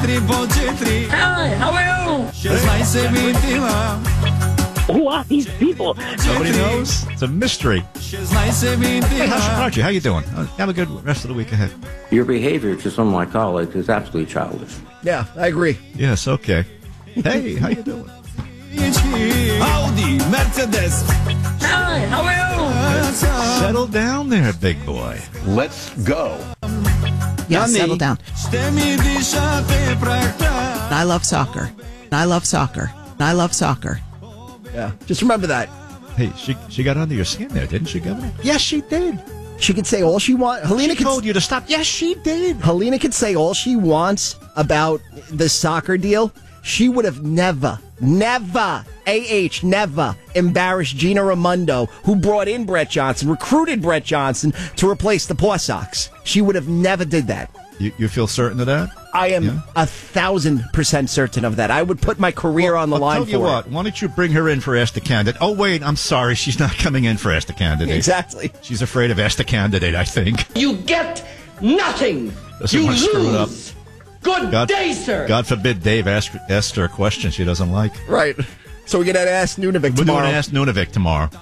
Hi, how are you? Who are these people? Nobody knows. It's a mystery. Hey, how's Archie? How you doing? Have a good rest of the week ahead. Your behavior to some of my colleagues is absolutely childish. Yeah, I agree. Yes, okay. Hey, how you doing? Audi, Mercedes. Hi, how are you? Settle down there, big boy. Let's go. Yeah, settle down. I love soccer. I love soccer. I love soccer. Yeah, just remember that. Hey, she got under your skin there, didn't she, Governor? Yes, she did. She could say all she wants. Helena told you to stop. Yes, she did. Helena could say all she wants about the soccer deal. She would have never embarrassed Gina Raimondo, who brought in Brett Johnson, recruited Brett Johnson to replace the Paw Sox. She would have never did that. You feel certain of that? I am 1,000% certain of that. I would put my career on the line for it. Tell you what, why don't you bring her in for Ask the Candidate? Oh, wait, I'm sorry. She's not coming in for Ask the Candidate. Exactly. She's afraid of Ask the Candidate, I think. You get nothing. Doesn't want to screw it up. Good day, sir. God forbid Dave asks her a question she doesn't like. Right. So we're going to ask Nunavik tomorrow. We're going to ask Nunavik tomorrow.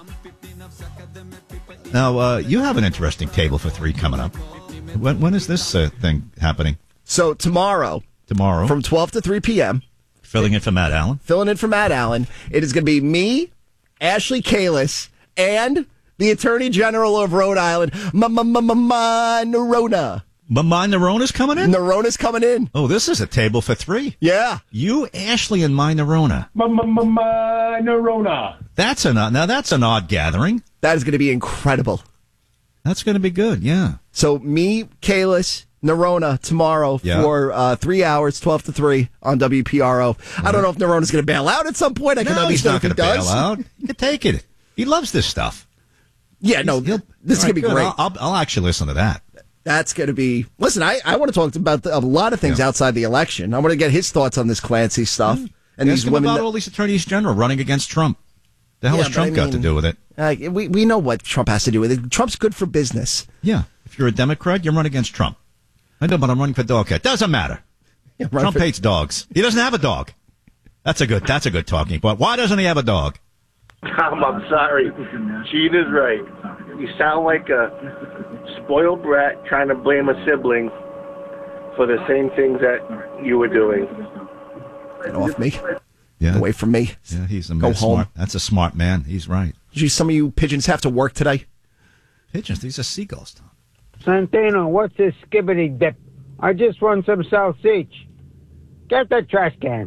Now, you have an interesting table for three coming up. When is this thing happening? So tomorrow. From 12 to 3 p.m. Filling in for Matt Allen. It is going to be me, Ashley Kalis, and the Attorney General of Rhode Island, Narona. Narona's coming in? Narona's coming in. Oh, this is a table for three. Yeah. You, Ashley, and my Narona. Narona. That's an odd gathering. That is going to be incredible. That's going to be good, yeah. So me, Kalis, Narona tomorrow for 3 hours, 12 to 3 on WPRO. Right. I don't know if Narona's going to bail out at some point. I can he's not going to bail does. out. You can take it. He loves this stuff. Yeah, this is going to be great. I'll actually listen to that. That's going to be... Listen, I want to talk about a lot of things outside the election. I want to get his thoughts on this Clancy stuff. And these women about all these attorneys general running against Trump. The hell has Trump got to do with it? We know what Trump has to do with it. Trump's good for business. Yeah. If you're a Democrat, you run against Trump. I know, but I'm running for Dogcat. Doesn't matter. Yeah, Trump hates dogs. He doesn't have a dog. That's a good talking point. Why doesn't he have a dog? I'm sorry. Gene is right. You sound like a spoiled brat trying to blame a sibling for the same things that you were doing. Get off me. Yeah. Away from me. Yeah, he's a Go home. Smart. That's a smart man. He's right. Gee, some of you pigeons have to work today. Pigeons? These are seagulls, Tom. Santino, what's this skibbity dip? I just want some salsich. Get the trash can.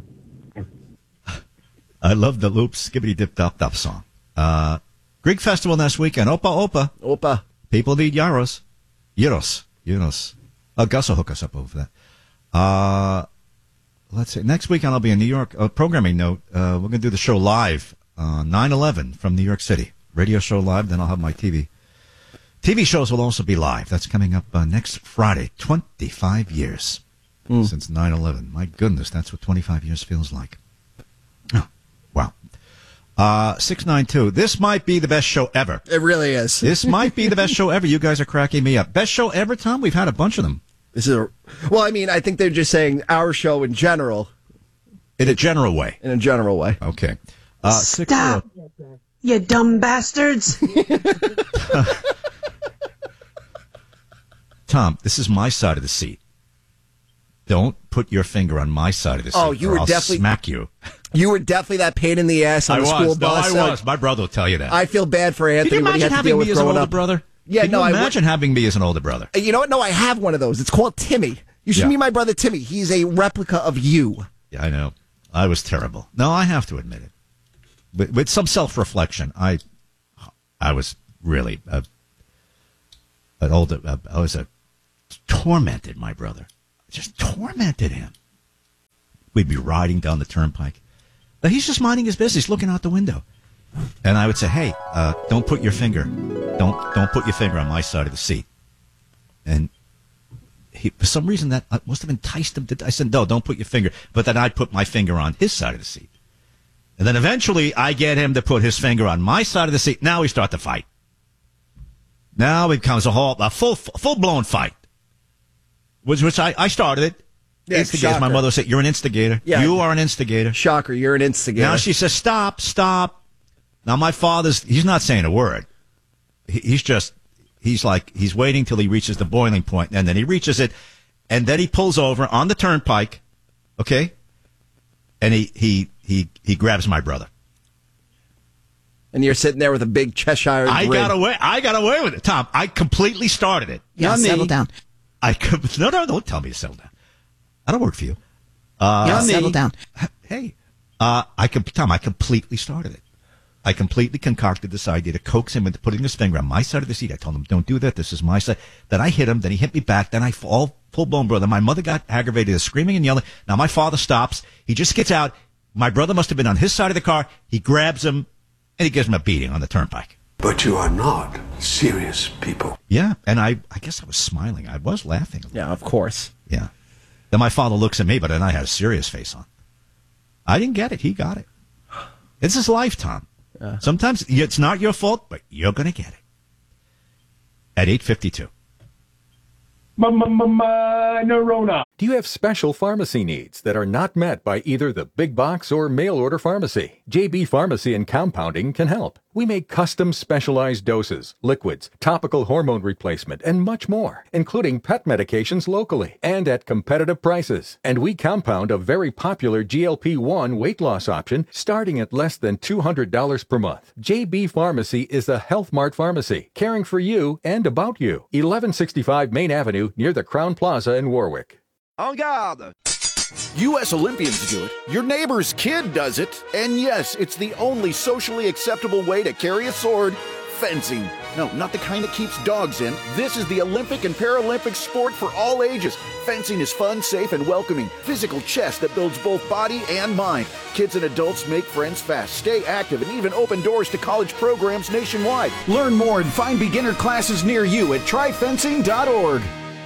I love the Loop Skibbity Dip Dop Dop song. Greek festival next weekend. Opa. People need gyros. Gyros. Gus will hook us up over that. Let's see. Next weekend I'll be in New York. Programming note, we're going to do the show live, 9/11 from New York City. Radio show live, then I'll have my TV. TV shows will also be live. That's coming up next Friday. 25 years since 9/11. My goodness, that's what 25 years feels like. Oh, wow. 692. This might be the best show ever. It really is. This might be the best show ever. You guys are cracking me up. Best show ever, Tom? We've had a bunch of them. I think they're just saying our show in general. In a general way. Okay. Stop, you dumb bastards. Tom, this is my side of the seat. Don't put your finger on my side of the seat. Oh, you were I'll definitely smack you. You were definitely that pain in the ass on the school bus. I was. My brother will tell you that. I feel bad for Anthony. Can you imagine having me as an older brother? Yeah, Can you imagine having me as an older brother? You know what? No, I have one of those. It's called Timmy. You should meet my brother Timmy. He's a replica of you. Yeah, I know. I was terrible. No, I have to admit it. With some self-reflection, I was really tormented my brother. Just tormented him. We'd be riding down the turnpike. But he's just minding his business, looking out the window. And I would say, hey, don't put your finger. Don't put your finger on my side of the seat. And for some reason that must have enticed him. I said, no, don't put your finger. But then I'd put my finger on his side of the seat. And then eventually I get him to put his finger on my side of the seat. Now we start to fight. Now it becomes a full-blown fight. Which I started it. Yeah, instigator. My mother said, "You're an instigator. Yeah. You are an instigator." Shocker, you're an instigator. Now she says, "Stop, stop." Now my he's not saying a word. He's waiting till he reaches the boiling point, and then he reaches it, and then he pulls over on the turnpike, okay? And he grabs my brother. And you're sitting there with a big Cheshire grin. I got away with it, Tom. I completely started it. Yeah, settle down. No, don't tell me to settle down. I don't work for you. Settle down. Hey, I completely started it. I completely concocted this idea to coax him into putting his finger on my side of the seat. I told him, don't do that. This is my side. Then I hit him. Then he hit me back. Then I fall full-blown brother. My mother got aggravated, screaming and yelling. Now my father stops. He just gets out. My brother must have been on his side of the car. He grabs him, and he gives him a beating on the turnpike. But you are not serious people. Yeah, and I guess I was smiling. I was laughing. Yeah, of course. Yeah. Then my father looks at me, but then I had a serious face on. I didn't get it. He got it. It's his life, Tom. Sometimes it's not your fault, but you're going to get it. At 8:52. Nerona. Do you have special pharmacy needs that are not met by either the big box or mail order pharmacy? JB Pharmacy and Compounding can help. We make custom specialized doses, liquids, topical hormone replacement, and much more, including pet medications locally and at competitive prices. And we compound a very popular GLP-1 weight loss option starting at less than $200 per month. JB Pharmacy is a Health Mart pharmacy, caring for you and about you. 1165 Main Avenue near the Crown Plaza in Warwick. En garde! U.S. Olympians do it, your neighbor's kid does it, and yes, it's the only socially acceptable way to carry a sword, fencing. No, not the kind that keeps dogs in. This is the Olympic and Paralympic sport for all ages. Fencing is fun, safe, and welcoming. Physical chess that builds both body and mind. Kids and adults make friends fast, stay active, and even open doors to college programs nationwide. Learn more and find beginner classes near you at tryfencing.org.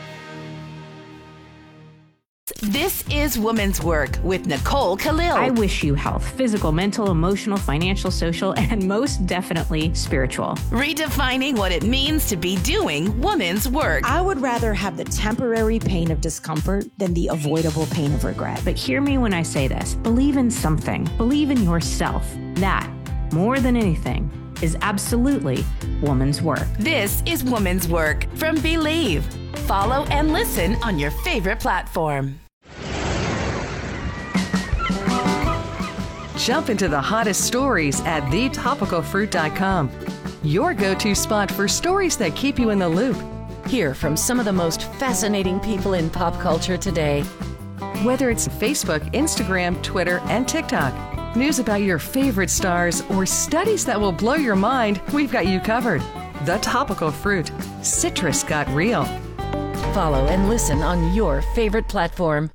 This is Women's Work with Nicole Khalil. I wish you health, physical, mental, emotional, financial, social, and most definitely spiritual. Redefining what it means to be doing women's work. I would rather have the temporary pain of discomfort than the avoidable pain of regret. But hear me when I say this. Believe in something. Believe in yourself. That, more than anything, is absolutely woman's work. This is Woman's Work from Believe. Follow and listen on your favorite platform. Jump into the hottest stories at thetopicalfruit.com. Your go-to spot for stories that keep you in the loop. Hear from some of the most fascinating people in pop culture today. Whether it's Facebook, Instagram, Twitter, and TikTok, news about your favorite stars, or studies that will blow your mind, we've got you covered. The Topical Fruit. Citrus got real. Follow and listen on your favorite platform.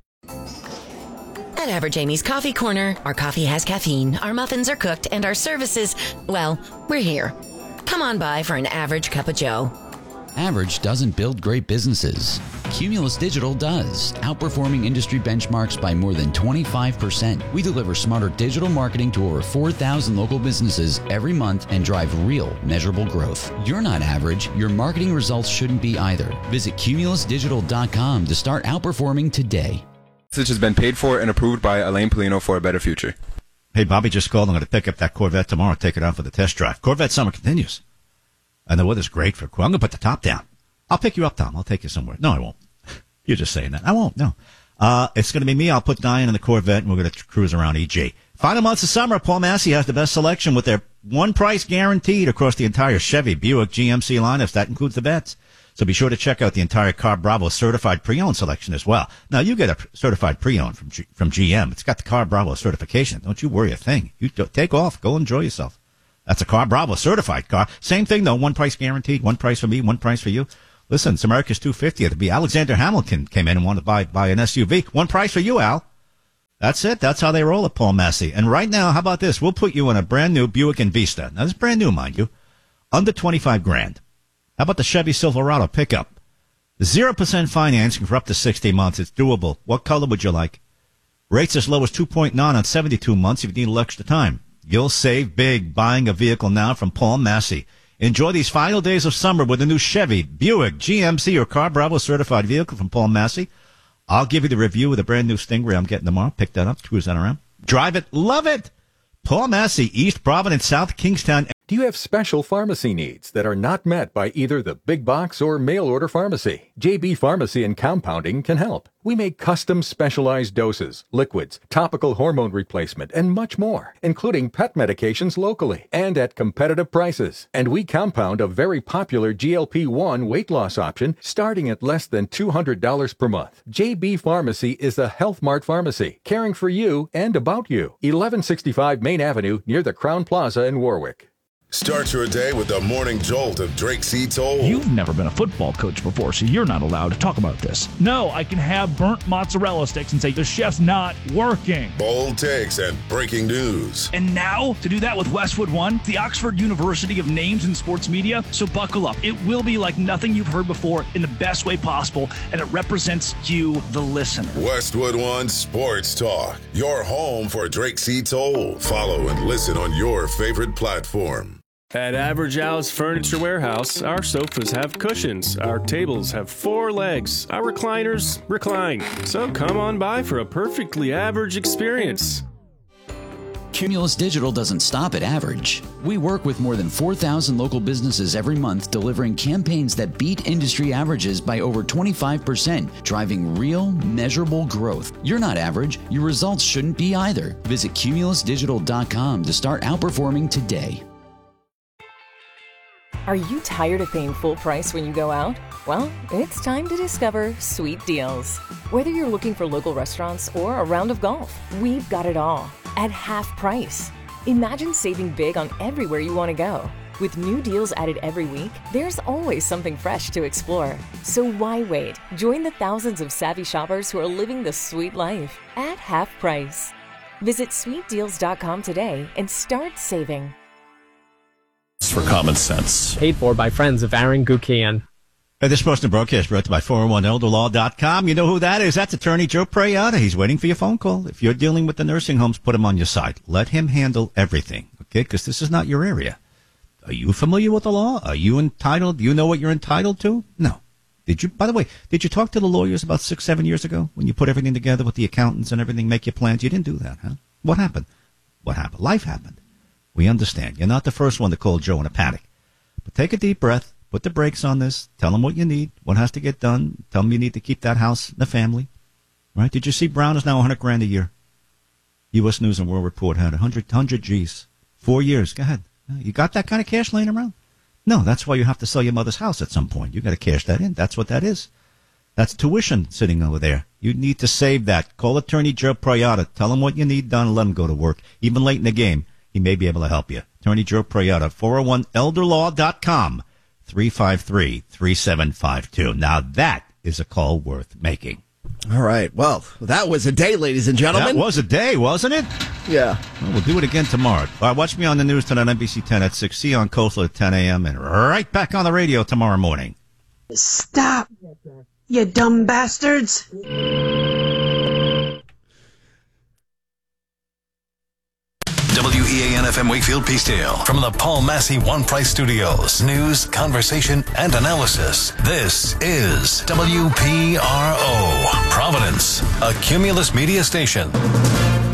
At Average Amy's Coffee Corner, our coffee has caffeine, our muffins are cooked, and our services, well, we're here. Come on by for an average cup of joe. Average doesn't build great businesses. Cumulus Digital does, outperforming industry benchmarks by more than 25%. We deliver smarter digital marketing to over 4,000 local businesses every month and drive real, measurable growth. You're not average. Your marketing results shouldn't be either. Visit cumulusdigital.com to start outperforming today. This has been paid for and approved by Elaine Polino for a better future. Hey, Bobby just called. I'm going to pick up that Corvette tomorrow, take it out for the test drive. Corvette summer continues. And the weather's great for I'm going to put the top down. I'll pick you up, Tom. I'll take you somewhere. No, I won't. You're just saying that. I won't, no. It's going to be me. I'll put Diane in the Corvette, and we're going to cruise around EG. Final months of summer, Paul Massey has the best selection with their one price guaranteed across the entire Chevy, Buick, GMC lineups. That includes the vets. So be sure to check out the entire Car Bravo certified pre-owned selection as well. Now, you get a certified pre-owned from GM. It's got the Car Bravo certification. Don't you worry a thing. You take off. Go enjoy yourself. That's a Car Bravo certified car. Same thing, though. One price guaranteed. One price for me. One price for you. Listen, it's America's 250th. It'd be Alexander Hamilton came in and wanted to buy an SUV. One price for you, Al. That's it. That's how they roll at Paul Massey. And right now, how about this? We'll put you in a brand new Buick Envista. Now, this is brand new, mind you. Under $25,000. How about the Chevy Silverado pickup? 0% financing for up to 60 months. It's doable. What color would you like? Rates as low as 2.9 on 72 months if you need a little extra time. You'll save big buying a vehicle now from Paul Massey. Enjoy these final days of summer with a new Chevy, Buick, GMC, or Car Bravo certified vehicle from Paul Massey. I'll give you the review of the brand new Stingray I'm getting tomorrow. Pick that up, cruise that around. Drive it, love it. Paul Massey, East Providence, South Kingstown. Do you have special pharmacy needs that are not met by either the big box or mail order pharmacy? JB Pharmacy and Compounding can help. We make custom specialized doses, liquids, topical hormone replacement, and much more, including pet medications locally and at competitive prices. And we compound a very popular GLP-1 weight loss option starting at less than $200 per month. JB Pharmacy is a Health Mart pharmacy, caring for you and about you. 1165 Main Avenue near the Crown Plaza in Warwick. Start your day with the morning jolt of Drake C. Toll. You've never been a football coach before, so you're not allowed to talk about this. No, I can have burnt mozzarella sticks and say the chef's not working. Bold takes and breaking news. And now, to do that with Westwood One, the Oxford University of Names in Sports Media. So buckle up. It will be like nothing you've heard before in the best way possible, and it represents you, the listener. Westwood One Sports Talk, your home for Drake C. Toll. Follow and listen on your favorite platform. At Average Al's Furniture Warehouse, our sofas have cushions, our tables have 4 legs, our recliners recline. So come on by for a perfectly average experience. Cumulus Digital doesn't stop at average. We work with more than 4,000 local businesses every month, delivering campaigns that beat industry averages by over 25%, driving real, measurable growth. You're not average. Your results shouldn't be either. Visit cumulusdigital.com to start outperforming today. Are you tired of paying full price when you go out? Well, it's time to discover Sweet Deals. Whether you're looking for local restaurants or a round of golf, we've got it all at half price. Imagine saving big on everywhere you want to go. With new deals added every week, there's always something fresh to explore. So why wait? Join the thousands of savvy shoppers who are living the sweet life at half price. Visit sweetdeals.com today and start saving. For common sense. Paid for by friends of Aaron Gukian. This portion of broadcast brought to you by 401elderlaw.com. You know who that is? That's attorney Joe Prayata. He's waiting for your phone call. If you're dealing with the nursing homes, put him on your side. Let him handle everything, okay? Because this is not your area. Are you familiar with the law? Are you entitled? Do you know what you're entitled to? No. Did you, by the way, did you talk to the lawyers about 6-7 years ago when you put everything together with the accountants and everything, make your plans? You didn't do that, huh? What happened? What happened? Life happened. We understand. You're not the first one to call Joe in a panic. But take a deep breath. Put the brakes on this. Tell him what you need, what has to get done. Tell him you need to keep that house in the family. Right? Did you see Brown is now $100,000 a year? U.S. News and World Report had 100 G's. 4 years. Go ahead. You got that kind of cash laying around? No, that's why you have to sell your mother's house at some point. You got to cash that in. That's what that is. That's tuition sitting over there. You need to save that. Call attorney Joe Prayata. Tell him what you need done and let him go to work. Even late in the game, he may be able to help you. Attorney Joe Prayata, 401elderlaw.com, 353-3752. Now that is a call worth making. All right. Well, that was a day, ladies and gentlemen. That was a day, wasn't it? Yeah. Well, we'll do it again tomorrow. All right, watch me on the news tonight, NBC 10 at 6, see you on Coastal at 10 a.m., and right back on the radio tomorrow morning. Stop, you dumb bastards. WEAN-FM Wakefield Peacedale from the Paul Massey One Price Studios. News, conversation, and analysis. This is WPRO, Providence, a Cumulus media station.